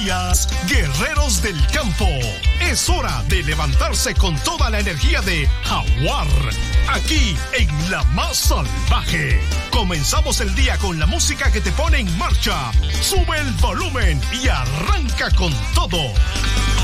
días, guerreros del campo. Es hora de levantarse con toda la energía de Jaguar, aquí en La Más Salvaje. Comenzamos el día con la música que te pone en marcha. Sube el volumen y arranca con todo.